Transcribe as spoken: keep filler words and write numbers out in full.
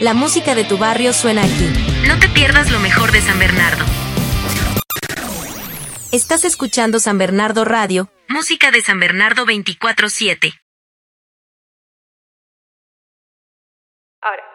La música de tu barrio suena aquí. No te pierdas lo mejor de San Bernardo. Estás escuchando San Bernardo Radio, música de San Bernardo veinticuatro siete. Ahora.